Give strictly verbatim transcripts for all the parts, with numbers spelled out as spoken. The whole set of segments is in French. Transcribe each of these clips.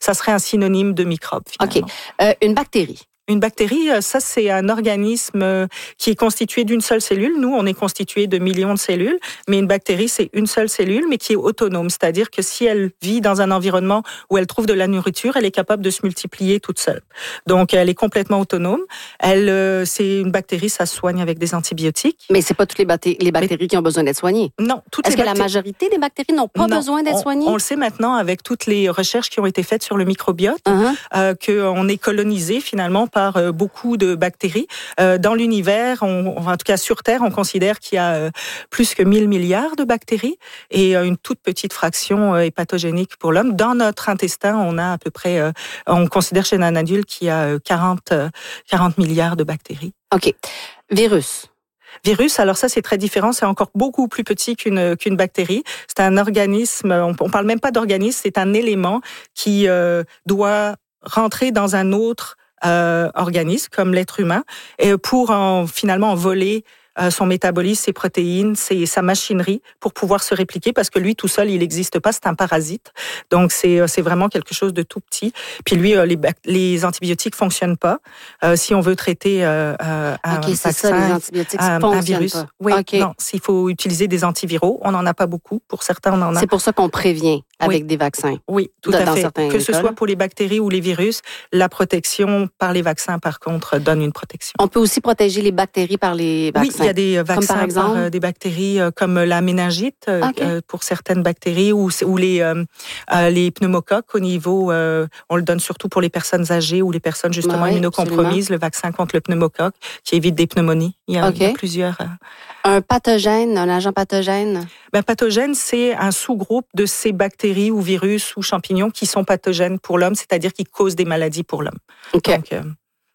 ça serait un synonyme de microbe, finalement. OK. Euh, une bactérie. Une bactérie, ça, c'est un organisme qui est constitué d'une seule cellule. Nous, on est constitué de millions de cellules, mais une bactérie, c'est une seule cellule, mais qui est autonome. C'est-à-dire que si elle vit dans un environnement où elle trouve de la nourriture, elle est capable de se multiplier toute seule. Donc, elle est complètement autonome. Elle, c'est une bactérie, ça se soigne avec des antibiotiques. Mais c'est pas toutes les, bacté- les bactéries mais, qui ont besoin d'être soignées. Non, toutes Est-ce les que bactéries... la majorité des bactéries n'ont pas non, besoin d'être on, soignées? On le sait maintenant avec toutes les recherches qui ont été faites sur le microbiote, uh-huh. euh, qu'on est colonisé finalement par euh, beaucoup de bactéries. Euh, dans l'univers, on, en tout cas sur Terre, on considère qu'il y a euh, plus que mille milliards de bactéries et euh, une toute petite fraction euh, est pathogénique pour l'homme. Dans notre intestin, on a à peu près, euh, on considère chez un adulte qu'il y a euh, quarante, euh, quarante milliards de bactéries. OK. Virus. Virus, alors ça c'est très différent, c'est encore beaucoup plus petit qu'une qu'une bactérie. C'est un organisme, on, on parle même pas d'organisme, c'est un élément qui euh, doit rentrer dans un autre Euh, organisme comme l'être humain et pour en, finalement en voler euh, son métabolisme, ses protéines, ses, sa machinerie pour pouvoir se répliquer parce que lui tout seul il n'existe pas, c'est un parasite. Donc c'est c'est vraiment quelque chose de tout petit. Puis lui euh, les, les antibiotiques fonctionnent pas. Euh, si on veut traiter euh, euh, un okay, vaccin, c'est ça, les antibiotiques un, un virus, pas. oui, okay. non, s'il faut utiliser des antiviraux, on n'en a pas beaucoup. Pour certains, on en a. C'est pour ça qu'on prévient avec oui. des vaccins. Oui, tout dans, à dans fait. Certains que ce écoles. soit pour les bactéries ou les virus, la protection par les vaccins, par contre, donne une protection. On peut aussi protéger les bactéries par les vaccins. Oui, il y a des vaccins comme par, exemple? par euh, des bactéries euh, comme la méningite okay. euh, pour certaines bactéries ou, ou les, euh, euh, les pneumocoques au niveau, euh, on le donne surtout pour les personnes âgées ou les personnes justement oui, immunocompromises, absolument. Le vaccin contre le pneumocoque qui évite des pneumonies. Il y a, okay. il y a plusieurs... Euh... Un pathogène, un agent pathogène? Ben, pathogène, c'est un sous-groupe de ces bactéries ou virus ou champignons qui sont pathogènes pour l'homme, c'est-à-dire qui causent des maladies pour l'homme. Okay. Donc, euh...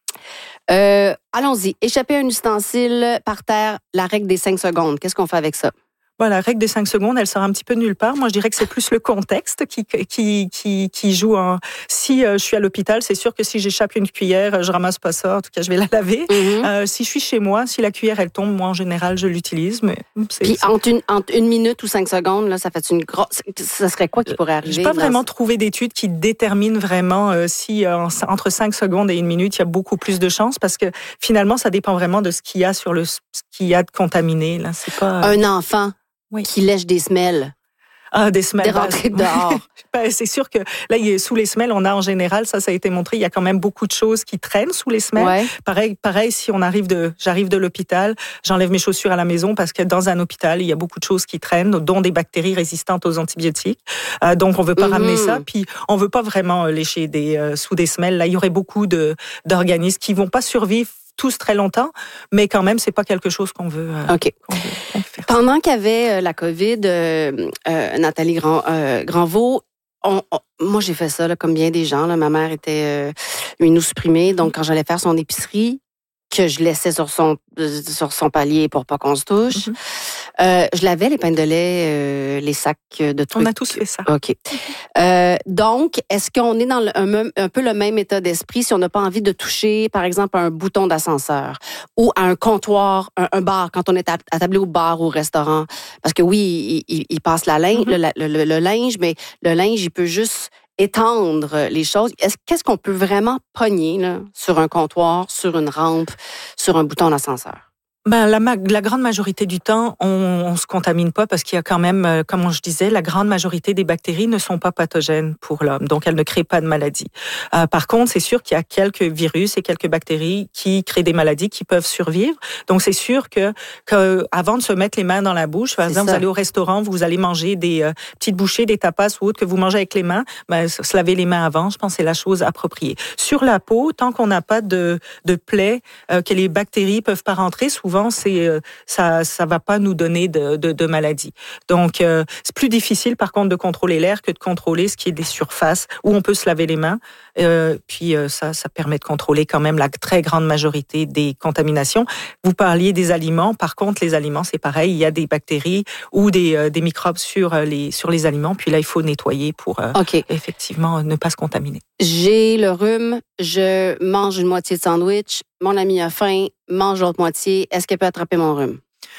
Euh, allons-y. Échapper un ustensile par terre, la règle des cinq secondes. Qu'est-ce qu'on fait avec ça? Bon, la règle des cinq secondes, elle sort un petit peu nulle part. Moi, je dirais que c'est plus le contexte qui qui qui, qui joue. En... Si euh, je suis à l'hôpital, c'est sûr que si j'échappe une cuillère, je ramasse pas ça. En tout cas, je vais la laver. Mm-hmm. Euh, si je suis chez moi, si la cuillère elle tombe, moi en général, je l'utilise. Mais c'est, puis c'est... entre une entre une minute ou cinq secondes, là, ça fait une grosse. Ça serait quoi qui pourrait arriver? J'ai pas vraiment ce... trouvé d'études qui déterminent vraiment euh, si euh, entre cinq secondes et une minute, il y a beaucoup plus de chances parce que finalement, ça dépend vraiment de ce qu'il y a sur le ce qu'il y a de contaminé. Là, c'est pas un enfant. Oui. Qui lèche des semelles. Ah, des semelles. Des rentrées dehors. Ben, c'est sûr que là, il y a, sous les semelles, on a en général, ça, ça a été montré, il y a quand même beaucoup de choses qui traînent sous les semelles. Ouais. Pareil, pareil, si on arrive de, j'arrive de l'hôpital, j'enlève mes chaussures à la maison parce que dans un hôpital, il y a beaucoup de choses qui traînent, dont des bactéries résistantes aux antibiotiques. Euh, donc, on veut pas mm-hmm. ramener ça. Puis, on veut pas vraiment lécher des, euh, sous des semelles. Là, il y aurait beaucoup de, d'organismes qui vont pas survivre tous très longtemps, mais quand même, c'est pas quelque chose qu'on veut, euh, okay. qu'on veut, qu'on veut faire. Pendant qu'il y avait euh, la COVID, euh, euh, Nathalie Grand, euh, Granvaux, on, on, moi, j'ai fait ça, là, comme bien des gens. Là. Ma mère était euh, immunosupprimée, donc quand j'allais faire son épicerie, que je laissais sur son, euh, sur son palier pour pas qu'on se touche, mm-hmm. euh, je lavais les pains de lait, euh, les sacs de trucs. On a tous fait ça. OK. Euh, donc, est-ce qu'on est dans le, un, un peu le même état d'esprit si on n'a pas envie de toucher, par exemple, un bouton d'ascenseur ou à un comptoir, un, un bar, quand on est attablé au bar ou au restaurant? Parce que oui, il, il, il passe la linge, mm-hmm. le, le, le, le linge, mais le linge, il peut juste étendre les choses. Est-ce, qu'est-ce qu'on peut vraiment pogner là, sur un comptoir, sur une rampe, sur un bouton d'ascenseur? Ben, la, la grande majorité du temps, on, on se contamine pas parce qu'il y a quand même, euh, comme je disais, la grande majorité des bactéries ne sont pas pathogènes pour l'homme, donc elles ne créent pas de maladies. Euh, par contre, c'est sûr qu'il y a quelques virus et quelques bactéries qui créent des maladies qui peuvent survivre. Donc c'est sûr que, que avant de se mettre les mains dans la bouche, par c'est exemple, ça. Vous allez au restaurant, vous allez manger des euh, petites bouchées, des tapas ou autres que vous mangez avec les mains, ben, se laver les mains avant, je pense que c'est la chose appropriée. Sur la peau, tant qu'on n'a pas de, de plaie, euh, que les bactéries peuvent pas rentrer, souvent c'est ça ça va pas nous donner de de, de maladie. Donc euh, c'est plus difficile par contre de contrôler l'air que de contrôler ce qui est des surfaces où on peut se laver les mains. Euh, puis euh, ça ça permet de contrôler quand même la très grande majorité des contaminations. Vous parliez des aliments, par contre les aliments c'est pareil, il y a des bactéries ou des euh, des microbes sur les sur les aliments, puis là il faut nettoyer pour euh, okay. effectivement ne pas se contaminer. J'ai le rhume, je mange une moitié de sandwich, mon ami a faim, mange l'autre moitié, est-ce qu'elle peut attraper mon rhume?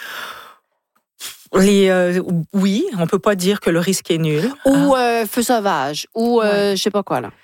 Les, euh, oui, on peut pas dire que le risque est nul. Ou euh, feu sauvage, ou euh, ouais. je sais pas quoi là.